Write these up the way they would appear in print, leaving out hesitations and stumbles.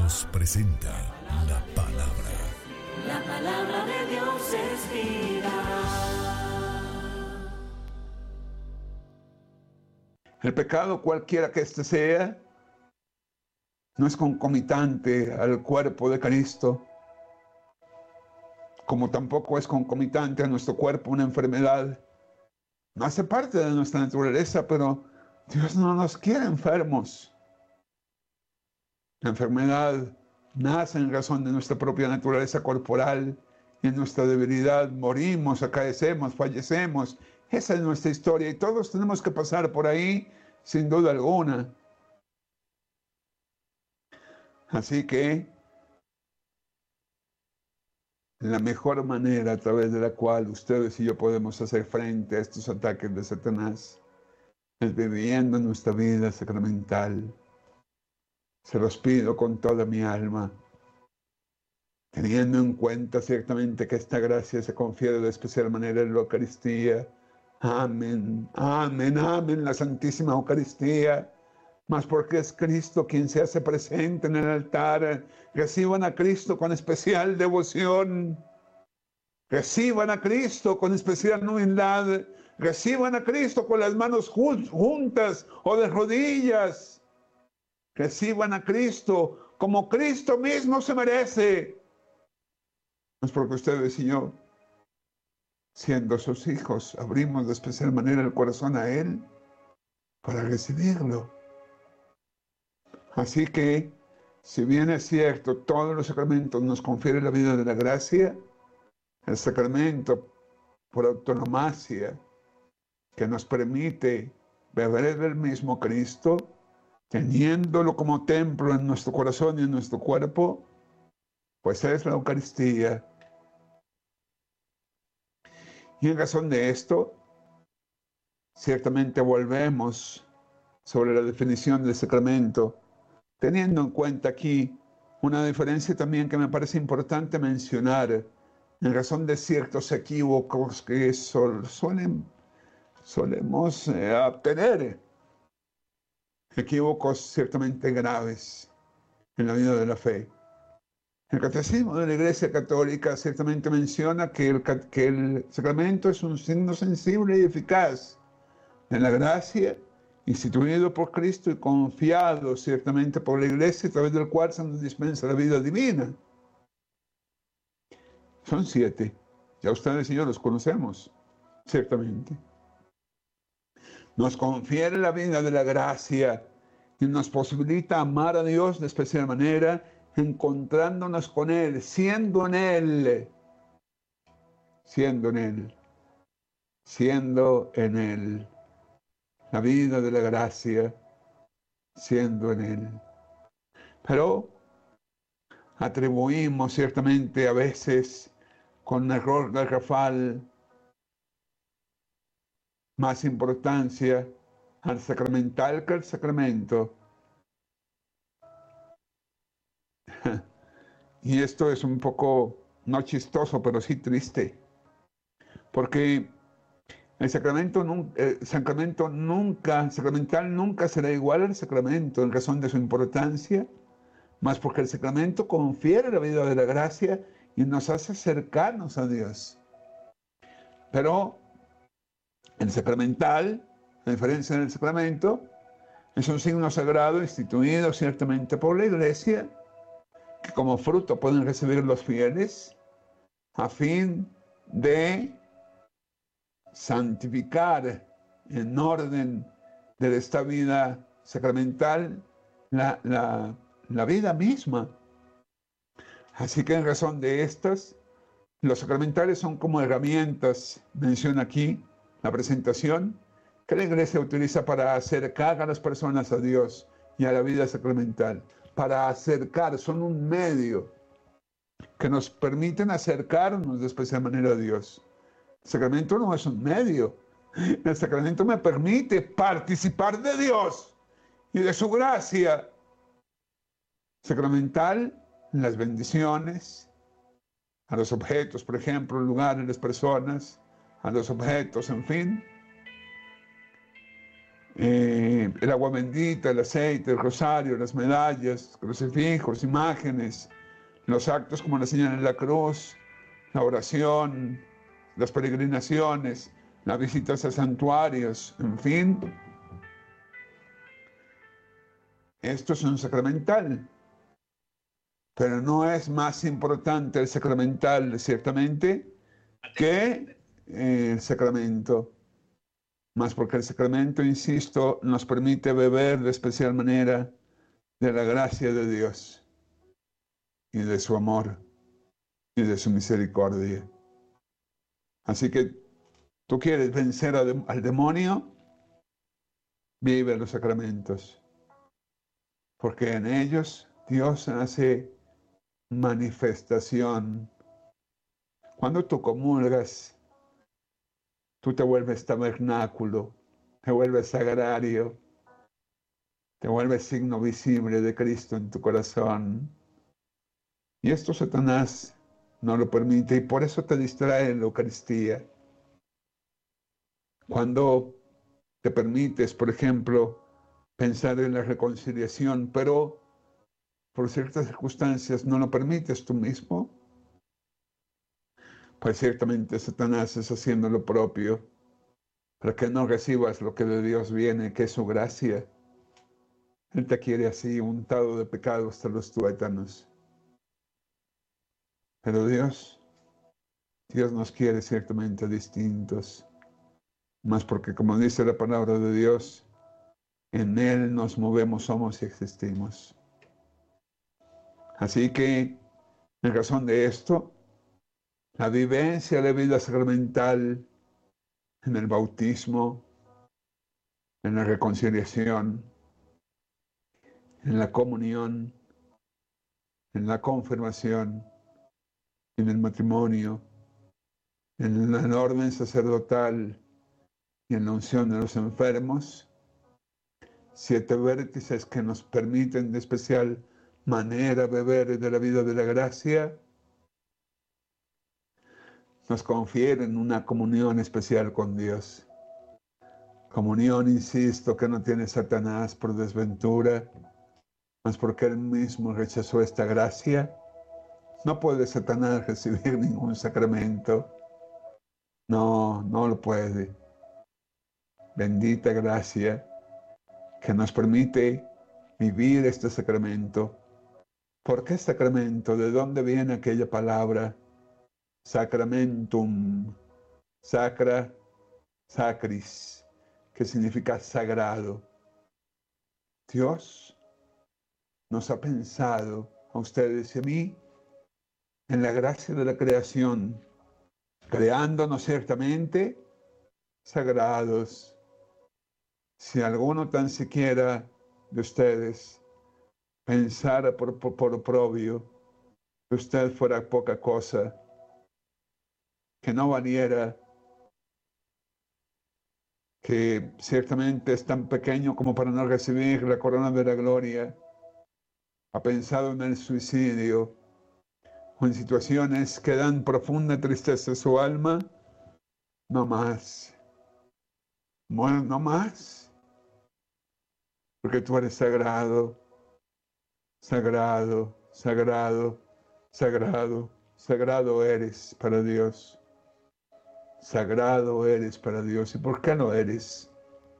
Dios presenta la palabra. La palabra de Dios es vida. El pecado, cualquiera que éste sea, no es concomitante al cuerpo de Cristo, como tampoco es concomitante a nuestro cuerpo una enfermedad. No hace parte de nuestra naturaleza, pero Dios no nos quiere enfermos. La enfermedad nace en razón de nuestra propia naturaleza corporal y en nuestra debilidad morimos, acaecemos, fallecemos. Esa es nuestra historia y todos tenemos que pasar por ahí sin duda alguna. Así que la mejor manera a través de la cual ustedes y yo podemos hacer frente a estos ataques de Satanás es viviendo nuestra vida sacramental. Se los pido con toda mi alma, teniendo en cuenta ciertamente que esta gracia se confiere de especial manera en la Eucaristía. Amén, amén, amén, la Santísima Eucaristía. Mas porque es Cristo quien se hace presente en el altar, reciban a Cristo con especial devoción. Reciban a Cristo con especial humildad. Reciban a Cristo con las manos juntas o de rodillas. Reciban a Cristo como Cristo mismo se merece. Es porque ustedes y yo, siendo sus hijos, abrimos de especial manera el corazón a Él para recibirlo. Así que, si bien es cierto, todos los sacramentos nos confieren la vida de la gracia, el sacramento por autonomacia que nos permite beber del mismo Cristo, teniéndolo como templo en nuestro corazón y en nuestro cuerpo, pues es la Eucaristía. Y en razón de esto, ciertamente volvemos sobre la definición del sacramento, teniendo en cuenta aquí una diferencia también que me parece importante mencionar, en razón de ciertos equívocos que solemos tener, equívocos ciertamente graves en la vida de la fe. El Catecismo de la Iglesia Católica ciertamente menciona que el sacramento es un signo sensible y eficaz de la gracia, instituido por Cristo y confiado ciertamente por la Iglesia, a través del cual se nos dispensa la vida divina. Son 7. Ya ustedes y yo los conocemos, ciertamente. Nos confiere la vida de la gracia y nos posibilita amar a Dios de especial manera, encontrándonos con Él, siendo en Él, la vida de la gracia, siendo en Él. Pero atribuimos ciertamente a veces con error garrafal más importancia al sacramental que al sacramento. Y esto es un poco, no chistoso, pero sí triste, porque el sacramental nunca será igual al sacramento en razón de su importancia, más porque el sacramento confiere la vida de la gracia y nos hace acercarnos a Dios. Pero el sacramental, a diferencia del sacramento, es un signo sagrado instituido ciertamente por la Iglesia, que como fruto pueden recibir los fieles a fin de santificar en orden de esta vida sacramental la vida misma. Así que en razón de estas, los sacramentales son como herramientas, menciona aquí la presentación, que la Iglesia utiliza para acercar a las personas a Dios y a la vida sacramental. Para acercar, son un medio que nos permiten acercarnos de especial manera a Dios. El sacramento no es un medio. El sacramento me permite participar de Dios y de su gracia sacramental, las bendiciones, a los objetos, por ejemplo, lugares, las personas, a los objetos, en fin. el agua bendita, el aceite, el rosario, las medallas, crucifijos, imágenes, los actos como la señal en la cruz, la oración, las peregrinaciones, las visitas a santuarios, en fin. Esto es un sacramental, pero no es más importante el sacramental, ciertamente, que el sacramento. Más porque el sacramento, insisto, nos permite beber de especial manera de la gracia de Dios y de su amor y de su misericordia. Así que tú quieres vencer al demonio, vive los sacramentos, porque en ellos Dios hace manifestación. Cuando tú comulgas, tú te vuelves tabernáculo, te vuelves sagrario, te vuelves signo visible de Cristo en tu corazón. Y esto Satanás no lo permite y por eso te distrae en la Eucaristía. Cuando te permites, por ejemplo, pensar en la reconciliación, pero por ciertas circunstancias no lo permites tú mismo, pues ciertamente Satanás está haciendo lo propio para que no recibas lo que de Dios viene, que es su gracia. Él te quiere así, untado de pecado hasta los tuétanos. Pero Dios nos quiere ciertamente distintos, más porque como dice la palabra de Dios, en Él nos movemos, somos y existimos. Así que, en razón de esto, la vivencia de vida sacramental en el bautismo, en la reconciliación, en la comunión, en la confirmación, en el matrimonio, en la orden sacerdotal y en la unción de los enfermos, 7 vértices que nos permiten de especial manera beber de la vida de la gracia, nos confieren una comunión especial con Dios. Comunión, insisto, que no tiene Satanás por desventura, mas porque él mismo rechazó esta gracia. No puede Satanás recibir ningún sacramento. No, no lo puede. Bendita gracia que nos permite vivir este sacramento. ¿Por qué sacramento? ¿De dónde viene aquella palabra? Sacramentum, sacra, sacris, que significa sagrado. Dios nos ha pensado a ustedes y a mí en la gracia de la creación, creándonos ciertamente sagrados. Si alguno tan siquiera de ustedes pensara por oprobio que usted fuera poca cosa, que no valiera, que ciertamente es tan pequeño como para no recibir la corona de la gloria, ha pensado en el suicidio o en situaciones que dan profunda tristeza a su alma, no más. Bueno, no más, porque tú eres sagrado, sagrado, sagrado, sagrado, sagrado eres para Dios. Sagrado eres para Dios. ¿Y por qué no eres?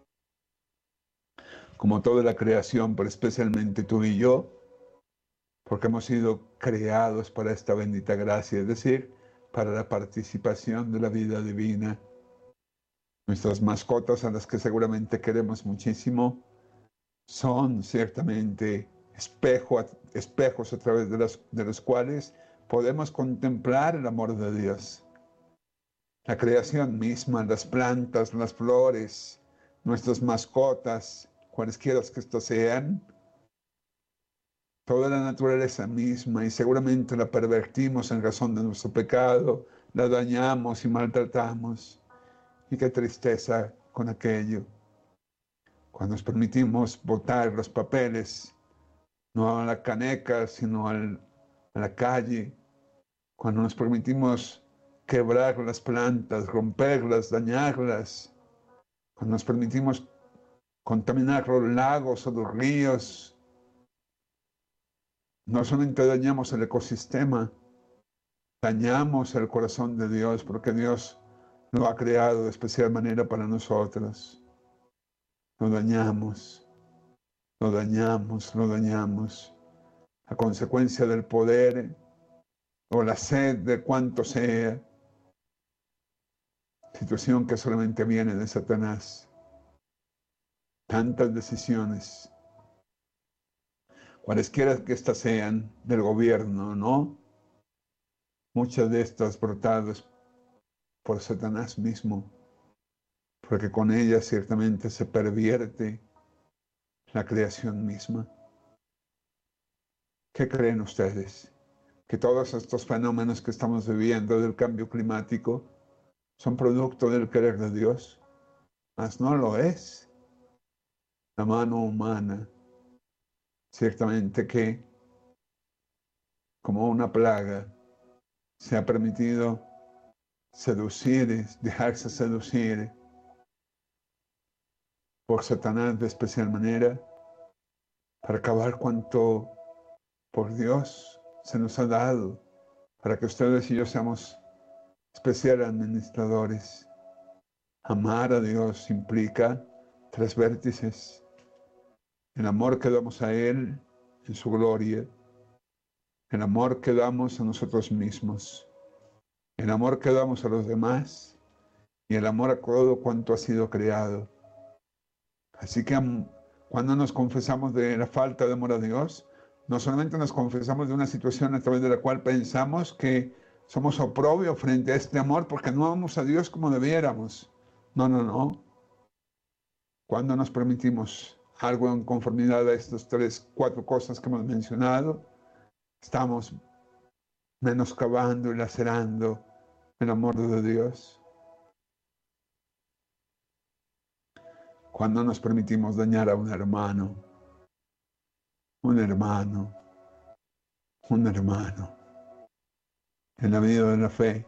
Como toda la creación, pero especialmente tú y yo, porque hemos sido creados para esta bendita gracia, es decir, para la participación de la vida divina. Nuestras mascotas, a las que seguramente queremos muchísimo, son ciertamente espejos a través de los cuales podemos contemplar el amor de Dios. La creación misma, las plantas, las flores, nuestras mascotas, cualesquiera que estos sean, toda la naturaleza misma, y seguramente la pervertimos en razón de nuestro pecado, la dañamos y maltratamos. Y qué tristeza con aquello. Cuando nos permitimos botar los papeles, no a la caneca, sino a la calle. Cuando nos permitimos quebrar las plantas, romperlas, dañarlas. Cuando nos permitimos contaminar los lagos o los ríos. No solamente dañamos el ecosistema, dañamos el corazón de Dios, porque Dios lo ha creado de especial manera para nosotros. Lo dañamos, lo dañamos, lo dañamos. A consecuencia del poder o la sed de cuanto sea, situación que solamente viene de Satanás. Tantas decisiones, cualesquiera que éstas sean, del gobierno, ¿no? Muchas de estas brotadas por Satanás mismo, porque con ellas ciertamente se pervierte la creación misma. ¿Qué creen ustedes? ¿Que todos estos fenómenos que estamos viviendo del cambio climático son producto del querer de Dios? Mas no lo es. La mano humana, ciertamente que, como una plaga, se ha permitido seducir, dejarse seducir por Satanás de especial manera, para acabar cuanto por Dios se nos ha dado, para que ustedes y yo seamos especiales administradores. Amar a Dios implica 3 vértices: el amor que damos a Él en su gloria, el amor que damos a nosotros mismos, el amor que damos a los demás y el amor a todo cuanto ha sido creado. Así que cuando nos confesamos de la falta de amor a Dios, no solamente nos confesamos de una situación a través de la cual pensamos que somos oprobio frente a este amor porque no amamos a Dios como debiéramos. No, no, no. Cuando nos permitimos algo en conformidad a estas 3, 4 cosas que hemos mencionado, estamos menoscabando y lacerando el amor de Dios. Cuando nos permitimos dañar a un hermano, en la vida de la fe,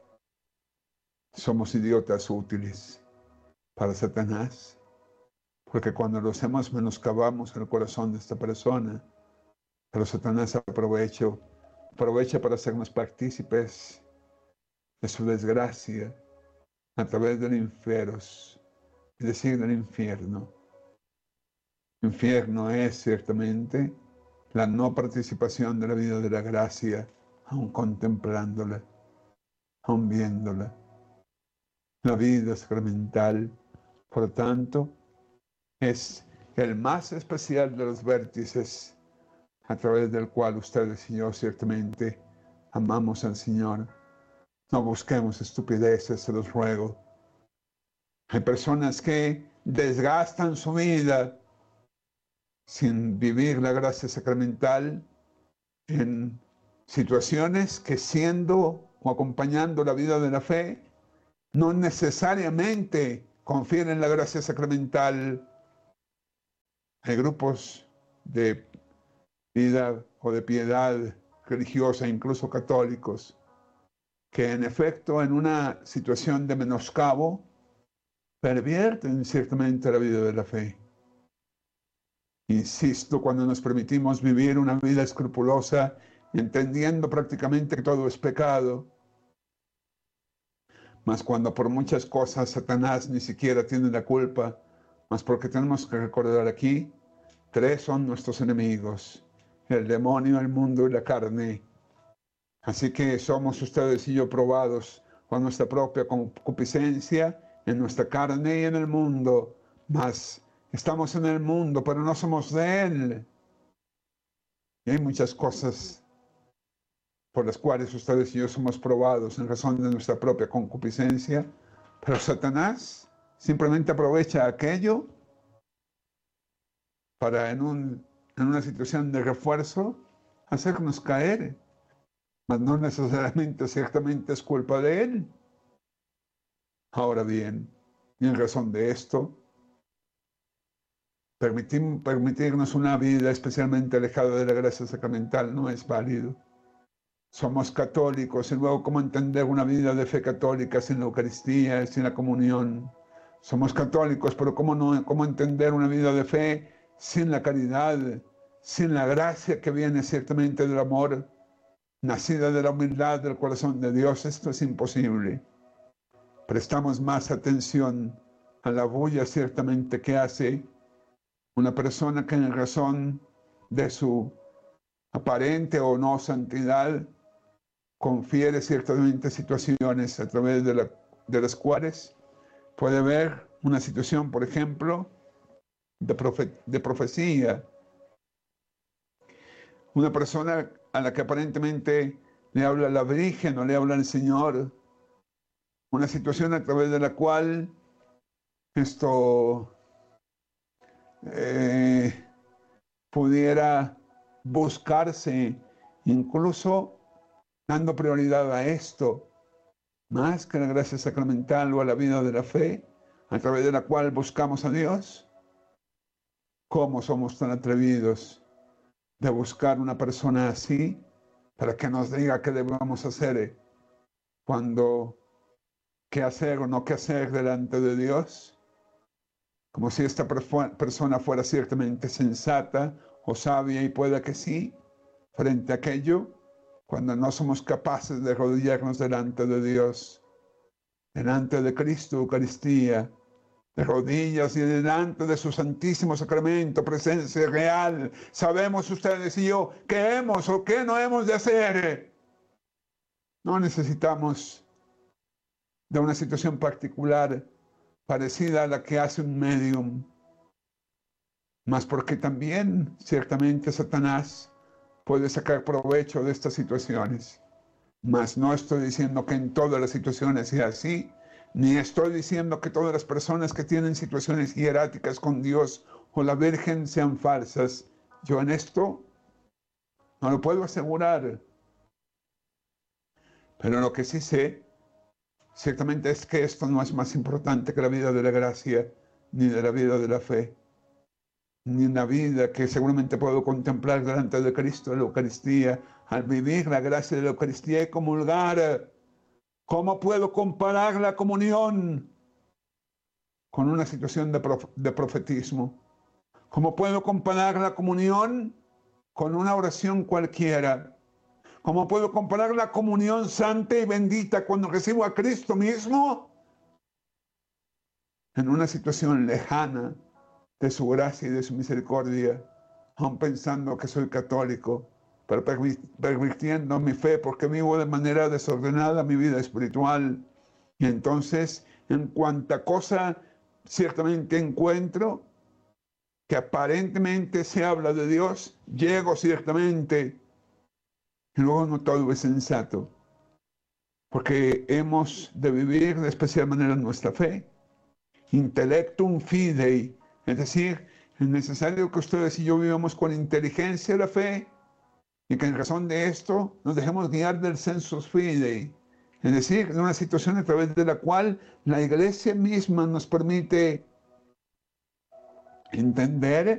somos idiotas útiles para Satanás, porque cuando lo hacemos menoscabamos el corazón de esta persona, pero Satanás aprovecha para hacernos partícipes de su desgracia a través del infierno, es decir, del infierno. Infierno es ciertamente la no participación de la vida de la gracia, aun contemplándola, aun viéndola. La vida sacramental, por tanto, es el más especial de los vértices a través del cual ustedes y yo ciertamente amamos al Señor. No busquemos estupideces, se los ruego. Hay personas que desgastan su vida sin vivir la gracia sacramental en situaciones que, siendo o acompañando la vida de la fe, no necesariamente confieren la gracia sacramental. Hay grupos de vida o de piedad religiosa, incluso católicos, que en efecto en una situación de menoscabo pervierten ciertamente la vida de la fe. Insisto, cuando nos permitimos vivir una vida escrupulosa, entendiendo prácticamente que todo es pecado, mas cuando por muchas cosas Satanás ni siquiera tiene la culpa, mas porque tenemos que recordar aquí, 3 son nuestros enemigos: el demonio, el mundo y la carne. Así que somos ustedes y yo probados con nuestra propia concupiscencia en nuestra carne y en el mundo, mas estamos en el mundo, pero no somos de él. Y hay muchas cosas por las cuales ustedes y yo somos probados en razón de nuestra propia concupiscencia, pero Satanás simplemente aprovecha aquello para en una situación de refuerzo hacernos caer, mas no necesariamente, ciertamente es culpa de él. Ahora bien, y en razón de esto, permitirnos una vida especialmente alejada de la gracia sacramental no es válido. Somos católicos y luego, ¿cómo entender una vida de fe católica sin la Eucaristía, sin la comunión? Somos católicos, pero ¿cómo entender una vida de fe sin la caridad, sin la gracia que viene ciertamente del amor, nacida de la humildad del corazón de Dios? Esto es imposible. Prestamos más atención a la bulla ciertamente que hace una persona que en razón de su aparente o no santidad confiere ciertamente situaciones a través de las cuales puede haber una situación, por ejemplo, de profecía. Una persona a la que aparentemente le habla la Virgen o le habla el Señor. Una situación a través de la cual esto pudiera buscarse, incluso dando prioridad a esto, más que a la gracia sacramental o a la vida de la fe, a través de la cual buscamos a Dios. ¿Cómo somos tan atrevidos de buscar una persona así para que nos diga qué debemos hacer cuando qué hacer o no qué hacer delante de Dios? Como si esta persona fuera ciertamente sensata o sabia, y pueda que sí, frente a aquello, cuando no somos capaces de arrodillarnos delante de Dios, delante de Cristo, Eucaristía, de rodillas y delante de su santísimo sacramento, presencia real. Sabemos ustedes y yo qué hemos o qué no hemos de hacer. No necesitamos de una situación particular parecida a la que hace un medium, mas porque también ciertamente Satanás puede sacar provecho de estas situaciones. Mas no estoy diciendo que en todas las situaciones sea así, ni estoy diciendo que todas las personas que tienen situaciones hieráticas con Dios o la Virgen sean falsas. Yo en esto no lo puedo asegurar. Pero lo que sí sé, ciertamente, es que esto no es más importante que la vida de la gracia, ni de la vida de la fe, ni la vida que seguramente puedo contemplar delante de Cristo en la Eucaristía, al vivir la gracia de la Eucaristía y comulgar. ¿Cómo puedo comparar la comunión con una situación de profetismo? ¿Cómo puedo comparar la comunión con una oración cualquiera? ¿Cómo puedo comparar la comunión santa y bendita cuando recibo a Cristo mismo en una situación lejana de su gracia y de su misericordia, aun pensando que soy católico, pero pervirtiendo mi fe porque vivo de manera desordenada mi vida espiritual? Y entonces, en cuanta cosa ciertamente encuentro que aparentemente se habla de Dios, llego ciertamente, y luego no todo es sensato, porque hemos de vivir de especial manera nuestra fe, intellectum fidei, es decir, es necesario que ustedes y yo vivamos con inteligencia la fe, y que en razón de esto nos dejemos guiar del sensus fidei, es decir, de una situación a través de la cual la Iglesia misma nos permite entender